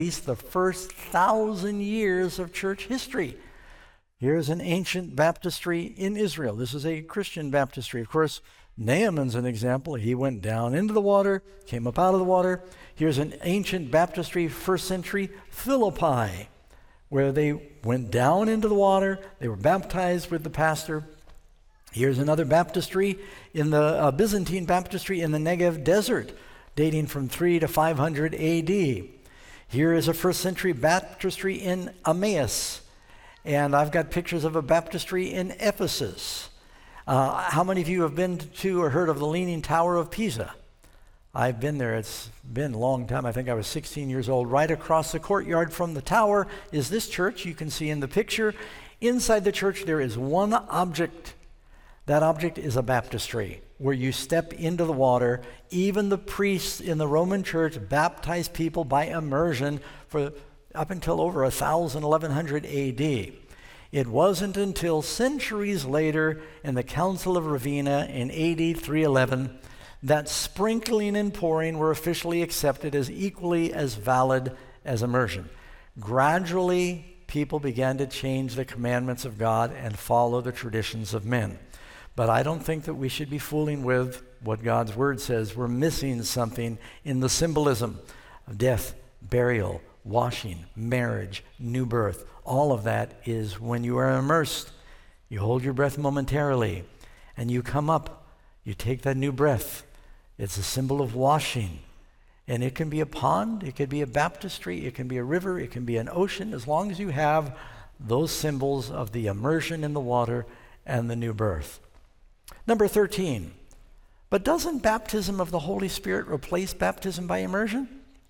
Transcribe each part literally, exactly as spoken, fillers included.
least the first thousand years of church history. Here's an ancient baptistry in Israel. This is a Christian baptistry. Of course, Naaman's an example. He went down into the water, came up out of the water. Here's an ancient baptistry, first century Philippi, where they went down into the water. They were baptized with the pastor. Here's another baptistry in the uh, Byzantine baptistry in the Negev desert, dating from three to five hundred A D. Here is a first century baptistry in Emmaus. And I've got pictures of a baptistry in Ephesus. Uh, how many of you have been to or heard of the Leaning Tower of Pisa? I've been there. It's been a long time. I think I was sixteen years old. Right across the courtyard from the tower is this church you can see in the picture. Inside the church there is one object. That object is a baptistry where you step into the water. Even the priests in the Roman church baptized people by immersion for up until over one thousand, eleven hundred A D. It wasn't until centuries later in the Council of Ravenna in A D three eleven that sprinkling and pouring were officially accepted as equally as valid as immersion. Gradually, people began to change the commandments of God and follow the traditions of men. But I don't think that we should be fooling with what God's Word says. We're missing something in the symbolism of death, burial, washing, marriage, new birth. All of that is when you are immersed. You hold your breath momentarily, and you come up. You take that new breath. It's a symbol of washing. And it can be a pond, it could be a baptistry, it can be a river, it can be an ocean, as long as you have those symbols of the immersion in the water and the new birth. Number thirteen, but doesn't baptism of the Holy Spirit replace baptism by immersion?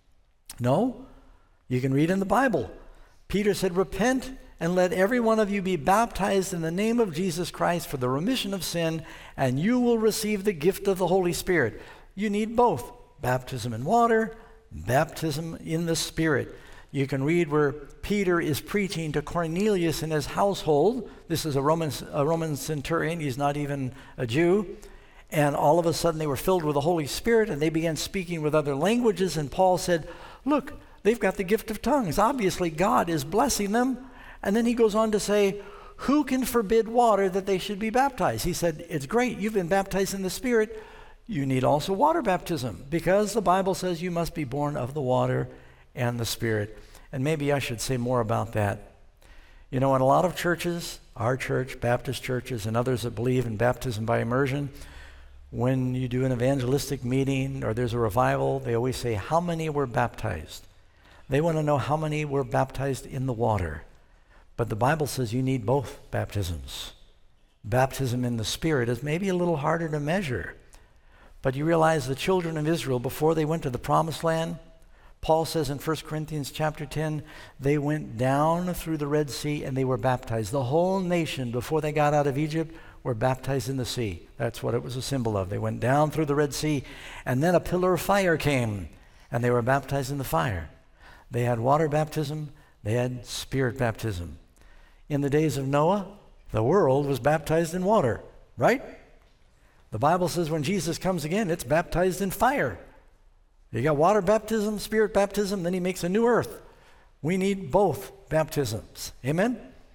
No. You can read in the Bible. Peter said, repent and let every one of you be baptized in the name of Jesus Christ for the remission of sin, and you will receive the gift of the Holy Spirit. You need both, baptism in water, baptism in the Spirit. You can read where Peter is preaching to Cornelius and his household. This is a Roman, a Roman centurion. He's not even a Jew. And all of a sudden they were filled with the Holy Spirit, and they began speaking with other languages. And Paul said, look, they've got the gift of tongues. Obviously, God is blessing them. And then he goes on to say, who can forbid water that they should be baptized? He said, it's great. You've been baptized in the Spirit. You need also water baptism, because the Bible says you must be born of the water and the Spirit. And maybe I should say more about that. You know, in a lot of churches, our church, Baptist churches, and others that believe in baptism by immersion, when you do an evangelistic meeting or there's a revival, they always say, how many were baptized? They want to know how many were baptized in the water. But the Bible says you need both baptisms. Baptism in the Spirit is maybe a little harder to measure. But you realize the children of Israel, before they went to the Promised Land, Paul says in First Corinthians chapter ten, they went down through the Red Sea and they were baptized. The whole nation, before they got out of Egypt, were baptized in the sea. That's what it was a symbol of. They went down through the Red Sea, and then a pillar of fire came, and they were baptized in the fire. They had water baptism, they had Spirit baptism. In the days of Noah, the world was baptized in water, right? The Bible says when Jesus comes again, it's baptized in fire. You got water baptism, Spirit baptism, then he makes a new earth. We need both baptisms. Amen?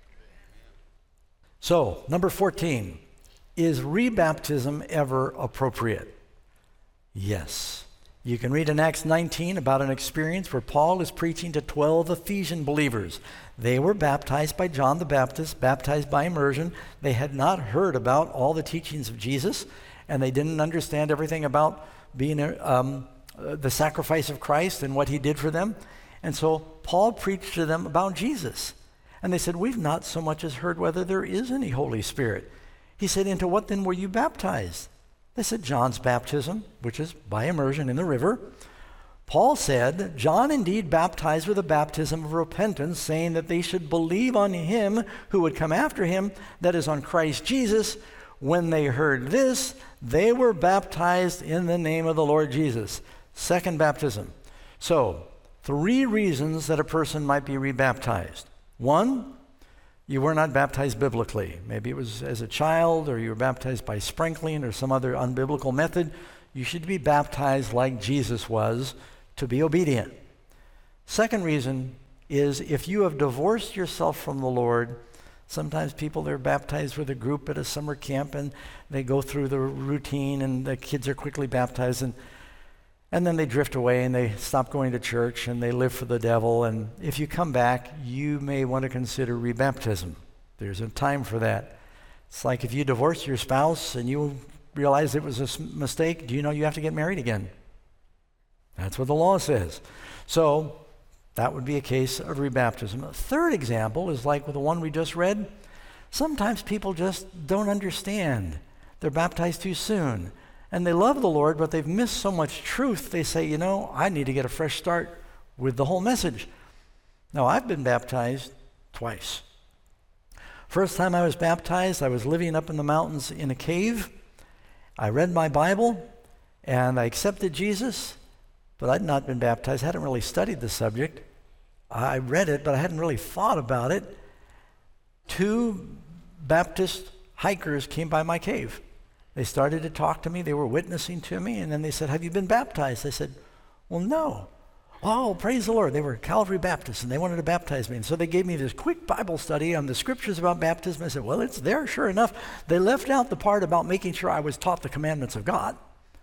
So, number fourteen, is rebaptism ever appropriate? Yes. You can read in Acts nineteen about an experience where Paul is preaching to twelve Ephesian believers. They were baptized by John the Baptist, baptized by immersion. They had not heard about all the teachings of Jesus, and they didn't understand everything about being um, the sacrifice of Christ and what he did for them. And so Paul preached to them about Jesus. And they said, we've not so much as heard whether there is any Holy Spirit. He said, into what then were you baptized? They said, John's baptism, which is by immersion in the river. Paul said, John indeed baptized with a baptism of repentance, saying that they should believe on him who would come after him, that is on Christ Jesus. When they heard this, they were baptized in the name of the Lord Jesus. Second baptism. So, three reasons that a person might be rebaptized. One, you were not baptized biblically. Maybe it was as a child, or you were baptized by sprinkling or some other unbiblical method. You should be baptized like Jesus was, to be obedient. Second reason is if you have divorced yourself from the Lord. Sometimes people, they're baptized with a group at a summer camp and they go through the routine and the kids are quickly baptized and and then they drift away and they stop going to church and they live for the devil. And if you come back, you may want to consider rebaptism. There's a time for that. It's like if you divorce your spouse and you realize it was a s- mistake, do you know you have to get married again? That's what the law says. So that would be a case of rebaptism. A third example is like with the one we just read. Sometimes people just don't understand. They're baptized too soon. And they love the Lord, but they've missed so much truth, they say, you know, I need to get a fresh start with the whole message. Now, I've been baptized twice. First time I was baptized, I was living up in the mountains in a cave. I read my Bible, and I accepted Jesus, but I'd not been baptized. I hadn't really studied the subject. I read it, but I hadn't really thought about it. Two Baptist hikers came by my cave. They started to talk to me. They were witnessing to me, and then they said, have you been baptized? I said, well, no. Oh, praise the Lord. They were Calvary Baptists, and they wanted to baptize me. And so they gave me this quick Bible study on the scriptures about baptism. I said, well, it's there, sure enough. They left out the part about making sure I was taught the commandments of God.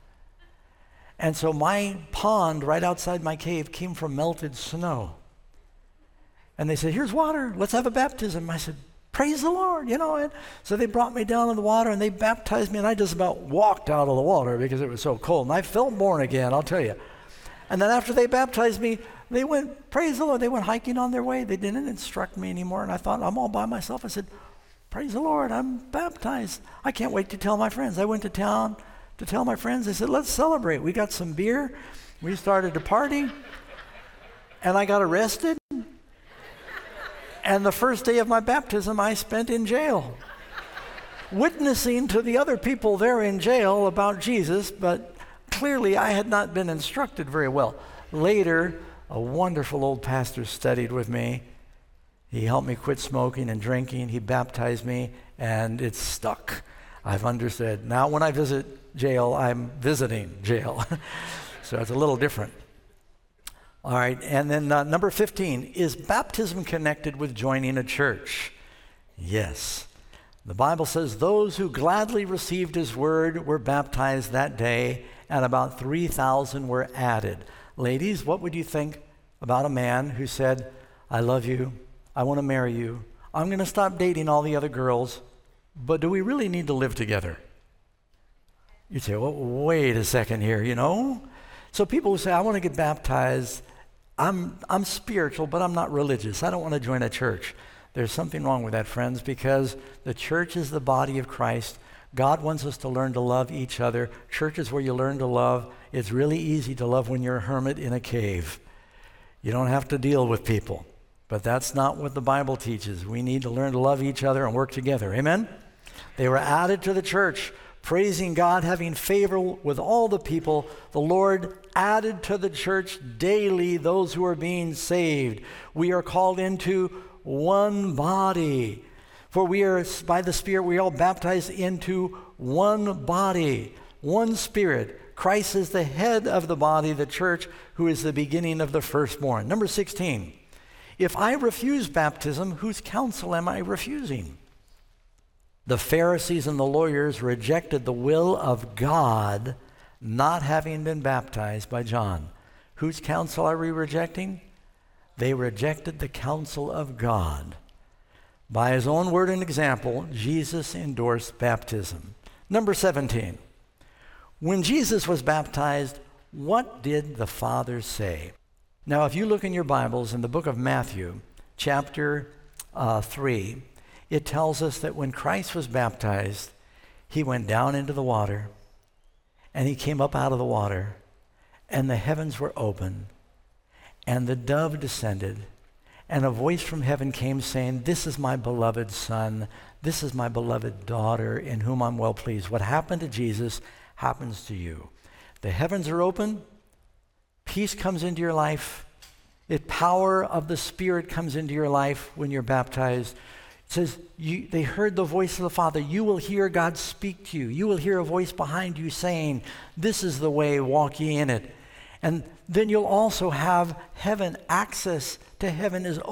And so my pond right outside my cave came from melted snow. And they said, here's water. Let's have a baptism. I said, praise the Lord, you know. And so they brought me down in the water, and they baptized me, and I just about walked out of the water because it was so cold. And I felt born again, I'll tell you. And then after they baptized me, they went, praise the Lord, they went hiking on their way. They didn't instruct me anymore. And I thought, I'm all by myself. I said, praise the Lord, I'm baptized. I can't wait to tell my friends. I went to town to tell my friends. They said, let's celebrate. We got some beer. We started to party. And I got arrested. And the first day of my baptism, I spent in jail, witnessing to the other people there in jail about Jesus, but clearly I had not been instructed very well. Later, a wonderful old pastor studied with me. He helped me quit smoking and drinking. He baptized me, and it's stuck. I've understood. Now when I visit jail, I'm visiting jail. So it's a little different. All right, and then uh, number fifteen, is baptism connected with joining a church? Yes. The Bible says those who gladly received his word were baptized that day, and about three thousand were added. Ladies, what would you think about a man who said, I love you, I want to marry you, I'm going to stop dating all the other girls, but do we really need to live together? You'd say, well, wait a second here, you know? So people who say, I want to get baptized, I'm I'm spiritual, but I'm not religious. I don't want to join a church. There's something wrong with that, friends, because the church is the body of Christ. God wants us to learn to love each other. Church is where you learn to love. It's really easy to love when you're a hermit in a cave. You don't have to deal with people. But that's not what the Bible teaches. We need to learn to love each other and work together. Amen? They were added to the church, praising God, having favor with all the people. The Lord added to the church daily those who are being saved. We are called into one body. For we are, by the Spirit, we are all baptized into one body, one Spirit. Christ is the head of the body, the church, who is the beginning of the firstborn. Number sixteen, if I refuse baptism, whose counsel am I refusing? The Pharisees and the lawyers rejected the will of God, not having been baptized by John. Whose counsel are we rejecting? They rejected the counsel of God. By his own word and example, Jesus endorsed baptism. Number seventeen, when Jesus was baptized, what did the Father say? Now, if you look in your Bibles in the book of Matthew, chapter uh, three, it tells us that when Christ was baptized, he went down into the water, and he came up out of the water, and the heavens were open, and the dove descended, and a voice from heaven came saying, this is my beloved Son, this is my beloved daughter, in whom I'm well pleased. What happened to Jesus happens to you. The heavens are open, peace comes into your life, the power of the Spirit comes into your life when you're baptized. It says, you, they heard the voice of the Father. You will hear God speak to you. You will hear a voice behind you saying, this is the way, walk ye in it. And then you'll also have heaven. Access to heaven is